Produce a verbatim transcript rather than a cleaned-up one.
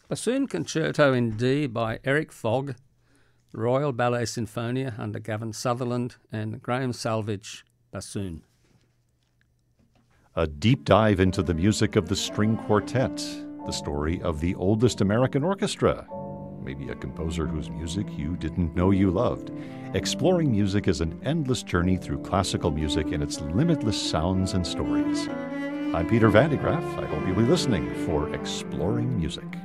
Bassoon Concerto in D by Eric Fogg, Royal Ballet Sinfonia under Gavin Sutherland and Graham Salvage, bassoon. A deep dive into the music of the string quartet, the story of the oldest American orchestra, maybe a composer whose music you didn't know you loved. Exploring music is an endless journey through classical music and its limitless sounds and stories. I'm Peter Van de Graaff. I hope you'll be listening for Exploring Music.